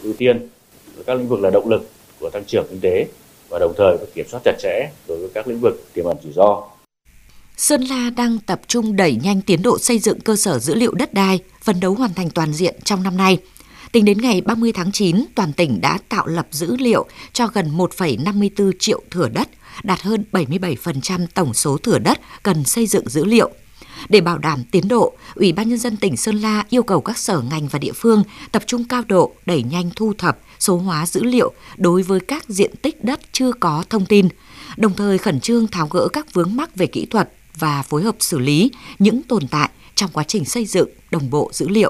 ưu tiên, các lĩnh vực là động lực của tăng trưởng kinh tế và đồng thời phải kiểm soát chặt chẽ đối với các lĩnh vực tiềm ẩn rủi ro. Sơn La đang tập trung đẩy nhanh tiến độ xây dựng cơ sở dữ liệu đất đai, phấn đấu hoàn thành toàn diện trong năm nay. Tính đến ngày 30 tháng 9, toàn tỉnh đã tạo lập dữ liệu cho gần 1,54 triệu thửa đất, đạt hơn 77% tổng số thửa đất cần xây dựng dữ liệu. Để bảo đảm tiến độ, Ủy ban Nhân dân tỉnh Sơn La yêu cầu các sở ngành và địa phương tập trung cao độ đẩy nhanh thu thập, số hóa dữ liệu đối với các diện tích đất chưa có thông tin, đồng thời khẩn trương tháo gỡ các vướng mắc về kỹ thuật và phối hợp xử lý những tồn tại trong quá trình xây dựng đồng bộ dữ liệu.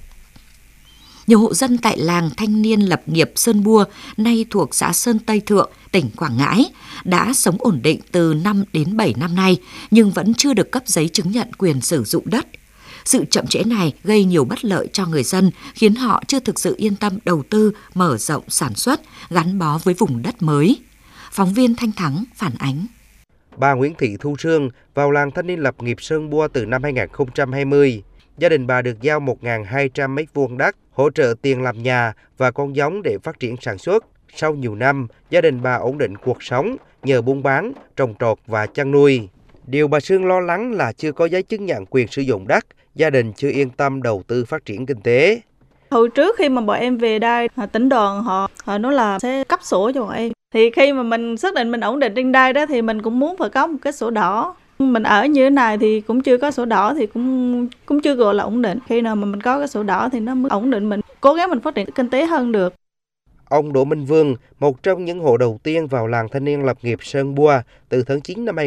Nhiều hộ dân tại làng thanh niên lập nghiệp Sơn Bua, nay thuộc xã Sơn Tây Thượng, tỉnh Quảng Ngãi, đã sống ổn định từ 5 đến 7 năm nay, nhưng vẫn chưa được cấp giấy chứng nhận quyền sử dụng đất. Sự chậm trễ này gây nhiều bất lợi cho người dân, khiến họ chưa thực sự yên tâm đầu tư, mở rộng sản xuất, gắn bó với vùng đất mới. Phóng viên Thanh Thắng phản ánh. Bà Nguyễn Thị Thu Sương vào làng thanh niên lập nghiệp Sơn Bua từ năm 2020. Gia đình bà được giao 1.200 m2 đất, hỗ trợ tiền làm nhà và con giống để phát triển sản xuất. Sau nhiều năm, gia đình bà ổn định cuộc sống nhờ buôn bán, trồng trọt và chăn nuôi. Điều bà Sương lo lắng là chưa có giấy chứng nhận quyền sử dụng đất, gia đình chưa yên tâm đầu tư phát triển kinh tế. Hồi trước khi mà bọn em về đây, tỉnh đoàn họ nói là sẽ cấp sổ cho bọn em. Thì khi mà mình xác định mình ổn định trên đây đó thì mình cũng muốn phải có một cái sổ đỏ. Mình ở như thế này thì cũng chưa có sổ đỏ thì cũng chưa gọi là ổn định. Khi nào mà mình có cái sổ đỏ thì nó mới ổn định, mình cố gắng mình phát triển kinh tế hơn được. Ông Đỗ Minh Vương, một trong những hộ đầu tiên vào làng thanh niên lập nghiệp Sơn Bua từ tháng 9 năm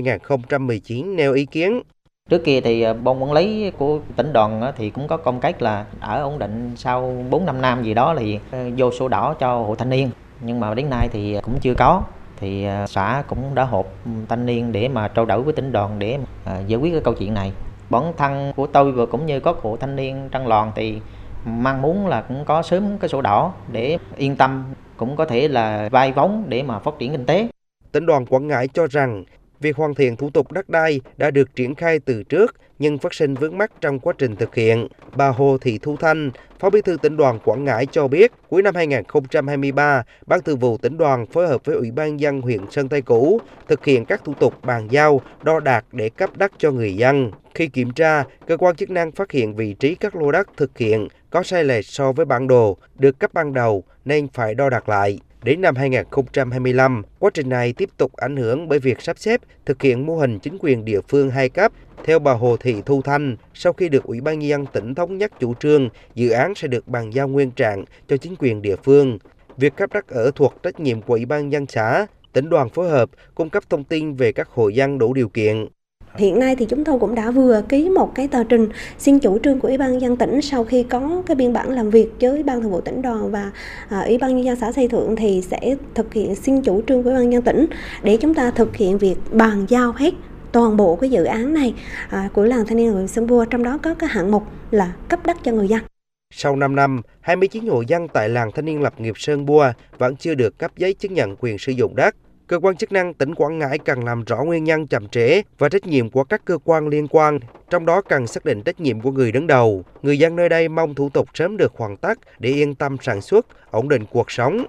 2019 nêu ý kiến. Trước kia thì ban quản lý của tỉnh đoàn thì cũng có công cách là ở ổn định sau 4-5 năm gì đó thì vô sổ đỏ cho hộ thanh niên. Nhưng mà đến nay thì cũng chưa có. Thì xã cũng đã họp thanh niên để mà trao đổi với tỉnh đoàn để giải quyết cái câu chuyện này. Bản thân của tôi và cũng như các hộ thanh niên trong làng thì mong muốn là cũng có sớm cái sổ đỏ để yên tâm, cũng có thể là vay vốn để mà phát triển kinh tế. Tỉnh đoàn Quảng Ngãi cho rằng việc hoàn thiện thủ tục đất đai đã được triển khai từ trước nhưng phát sinh vướng mắc trong quá trình thực hiện. Bà Hồ Thị Thu Thanh, Phó Bí thư Tỉnh đoàn Quảng Ngãi cho biết, cuối năm 2023, Ban Thường vụ Tỉnh đoàn phối hợp với Ủy ban nhân dân huyện Sơn Tây Cũ thực hiện các thủ tục bàn giao, đo đạc để cấp đất cho người dân. Khi kiểm tra, cơ quan chức năng phát hiện vị trí các lô đất thực hiện có sai lệch so với bản đồ được cấp ban đầu nên phải đo đạc lại. Đến năm 2025, quá trình này tiếp tục ảnh hưởng bởi việc sắp xếp thực hiện mô hình chính quyền địa phương 2 cấp. Theo bà Hồ Thị Thu Thanh, sau khi được Ủy ban nhân dân tỉnh thống nhất chủ trương, dự án sẽ được bàn giao nguyên trạng cho chính quyền địa phương. Việc cấp đất ở thuộc trách nhiệm của Ủy ban nhân dân xã, tỉnh đoàn phối hợp cung cấp thông tin về các hộ dân đủ điều kiện. Hiện nay thì chúng tôi cũng đã vừa ký một cái tờ trình xin chủ trương của Ủy ban nhân dân tỉnh sau khi có cái biên bản làm việc với Ban Thường vụ Tỉnh đoàn và Ủy ban nhân dân xã Xây Thượng thì sẽ thực hiện xin chủ trương của Ủy ban nhân dân tỉnh để chúng ta thực hiện việc bàn giao hết toàn bộ cái dự án này của làng thanh niên lập nghiệp Sơn Bua, trong đó có cái hạng mục là cấp đất cho người dân. Sau 5 năm, 29 hộ dân tại làng thanh niên lập nghiệp Sơn Bua vẫn chưa được cấp giấy chứng nhận quyền sử dụng đất. Cơ quan chức năng tỉnh Quảng Ngãi cần làm rõ nguyên nhân chậm trễ và trách nhiệm của các cơ quan liên quan, trong đó cần xác định trách nhiệm của người đứng đầu. Người dân nơi đây mong thủ tục sớm được hoàn tất để yên tâm sản xuất, ổn định cuộc sống.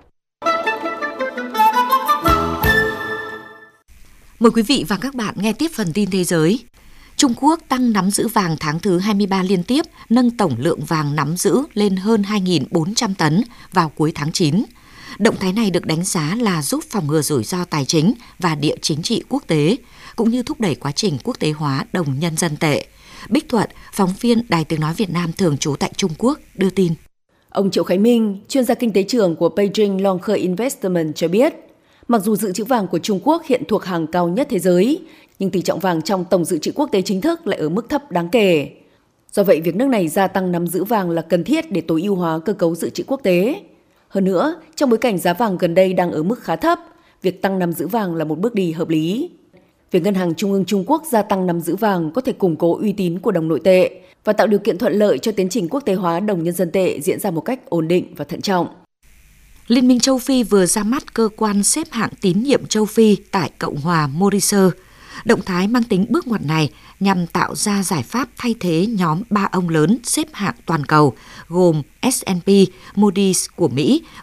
Mời quý vị và các bạn nghe tiếp phần tin thế giới. Trung Quốc tăng nắm giữ vàng tháng thứ 23 liên tiếp, nâng tổng lượng vàng nắm giữ lên hơn 2.400 tấn vào cuối tháng 9. Động thái này được đánh giá là giúp phòng ngừa rủi ro tài chính và địa chính trị quốc tế, cũng như thúc đẩy quá trình quốc tế hóa đồng nhân dân tệ. Bích Thuận, phóng viên Đài Tiếng nói Việt Nam thường trú tại Trung Quốc, đưa tin. Ông Triệu Khánh Minh, chuyên gia kinh tế trưởng của Beijing Longke Investment cho biết, mặc dù dự trữ vàng của Trung Quốc hiện thuộc hàng cao nhất thế giới, nhưng tỷ trọng vàng trong tổng dự trữ quốc tế chính thức lại ở mức thấp đáng kể. Do vậy, việc nước này gia tăng nắm giữ vàng là cần thiết để tối ưu hóa cơ cấu dự trữ quốc tế. Hơn nữa, trong bối cảnh giá vàng gần đây đang ở mức khá thấp, việc tăng nắm giữ vàng là một bước đi hợp lý. Việc Ngân hàng Trung ương Trung Quốc gia tăng nắm giữ vàng có thể củng cố uy tín của đồng nội tệ và tạo điều kiện thuận lợi cho tiến trình quốc tế hóa đồng nhân dân tệ diễn ra một cách ổn định và thận trọng. Liên minh châu Phi vừa ra mắt cơ quan xếp hạng tín nhiệm châu Phi tại Cộng hòa Mauritius. Động thái mang tính bước ngoặt này nhằm tạo ra giải pháp thay thế nhóm 3 ông lớn xếp hạng toàn cầu gồm S&P, Moody's của Mỹ